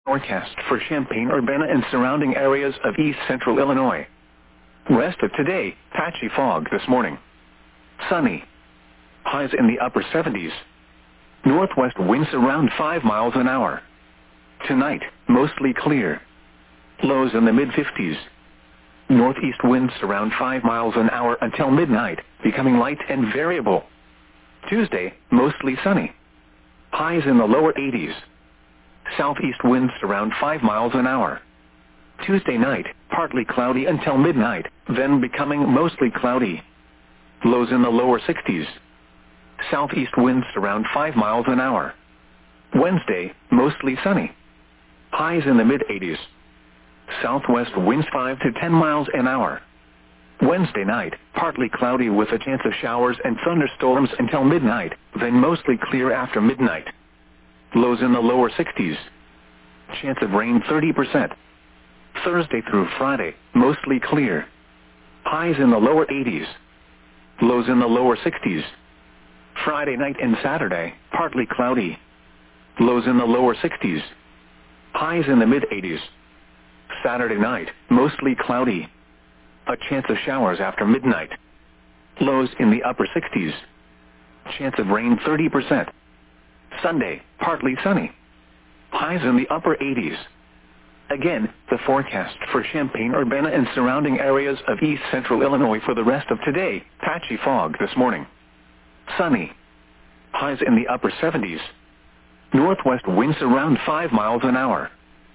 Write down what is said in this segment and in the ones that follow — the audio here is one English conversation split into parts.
Forecast for Champaign-Urbana and surrounding areas of east central Illinois. Rest of today, patchy fog this morning. Sunny. Highs in the upper 70s. Northwest winds around 5 miles an hour. Tonight, mostly clear. Lows in the mid-50s. Northeast winds around 5 miles an hour until midnight, becoming light and variable. Tuesday, mostly sunny. Highs in the lower 80s. Southeast winds around 5 miles an hour. Tuesday night, partly cloudy until midnight, then becoming mostly cloudy. Lows in the lower 60s. Southeast winds around 5 miles an hour. Wednesday, mostly sunny. Highs in the mid-80s. Southwest winds 5 to 10 miles an hour. Wednesday night, partly cloudy with a chance of showers and thunderstorms until midnight, then mostly clear after midnight. Lows in the lower 60s. Chance of rain 30%. Thursday through Friday, mostly clear. Highs in the lower 80s. Lows in the lower 60s. Friday night and Saturday, partly cloudy. Lows in the lower 60s. Highs in the mid-80s. Saturday night, mostly cloudy. A chance of showers after midnight. Lows in the upper 60s. Chance of rain 30%. Sunday, partly sunny. Highs in the upper 80s. Again, the forecast for Champaign-Urbana and surrounding areas of east central Illinois for the rest of today, patchy fog this morning. Sunny. Highs in the upper 70s. Northwest winds around 5 miles an hour.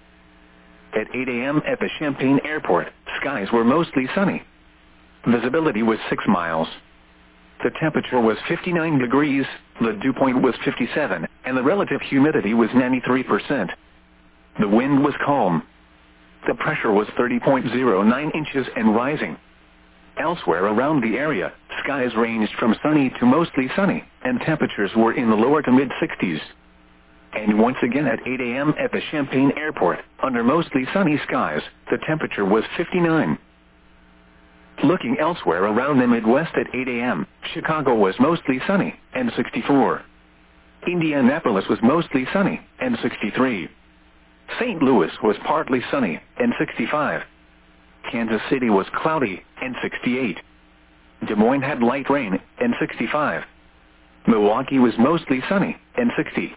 At 8 a.m. at the Champaign Airport, skies were mostly sunny. Visibility was 6 miles. The temperature was 59 degrees, the dew point was 57, and the relative humidity was 93%. The wind was calm. The pressure was 30.09 inches and rising. Elsewhere around the area, skies ranged from sunny to mostly sunny, and temperatures were in the lower to mid-60s. And once again at 8 a.m. at the Champaign Airport, under mostly sunny skies, the temperature was 59. Looking elsewhere around the Midwest at 8 a.m., Chicago was mostly sunny, and 64. Indianapolis was mostly sunny, and 63. St. Louis was partly sunny, and 65. Kansas City was cloudy, and 68. Des Moines had light rain, and 65. Milwaukee was mostly sunny, and 60.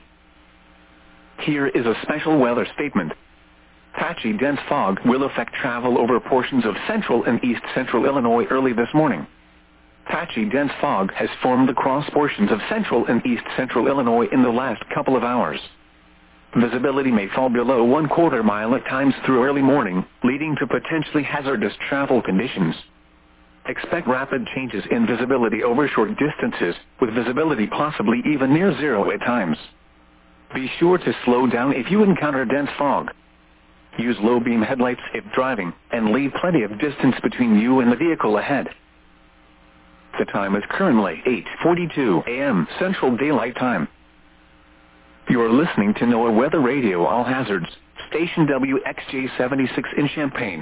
Here is a special weather statement. Patchy dense fog will affect travel over portions of central and east central Illinois early this morning. Patchy dense fog has formed across portions of central and east central Illinois in the last couple of hours. Visibility may fall below 1/4 mile at times through early morning, leading to potentially hazardous travel conditions. Expect rapid changes in visibility over short distances, with visibility possibly even near zero at times. Be sure to slow down if you encounter dense fog. Use low-beam headlights if driving, and leave plenty of distance between you and the vehicle ahead. The time is currently 8:42 a.m. Central Daylight Time. You are listening to NOAA Weather Radio All Hazards, station WXJ-76 in Champaign.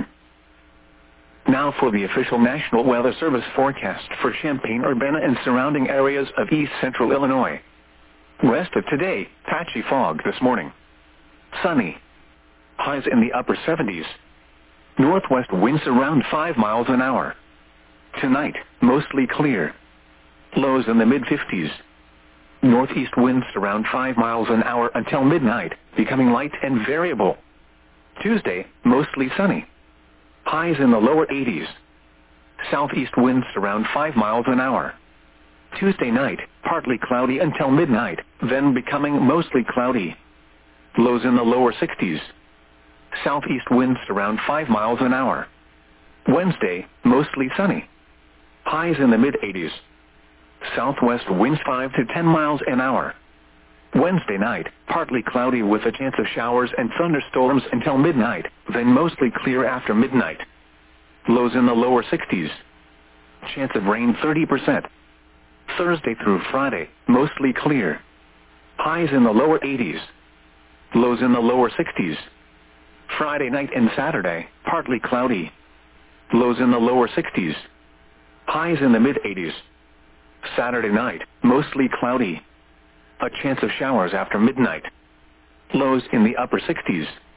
Now for the official National Weather Service forecast for Champaign-Urbana and surrounding areas of east central Illinois. Rest of today, patchy fog this morning. Sunny. Highs in the upper 70s. Northwest winds around 5 miles an hour. Tonight, mostly clear. Lows in the mid-50s. Northeast winds around 5 miles an hour until midnight, becoming light and variable. Tuesday, mostly sunny. Highs in the lower 80s. Southeast winds around 5 miles an hour. Tuesday night, partly cloudy until midnight, then becoming mostly cloudy. Lows in the lower 60s. Southeast winds around 5 miles an hour. Wednesday, mostly sunny. Highs in the mid-80s. Southwest winds 5 to 10 miles an hour. Wednesday night, partly cloudy with a chance of showers and thunderstorms until midnight, then mostly clear after midnight. Lows in the lower 60s. Chance of rain 30%. Thursday through Friday, mostly clear. Highs in the lower 80s. Lows in the lower 60s. Friday night and Saturday, partly cloudy. Lows in the lower 60s. Highs in the mid-80s. Saturday night, mostly cloudy. A chance of showers after midnight. Lows in the upper 60s.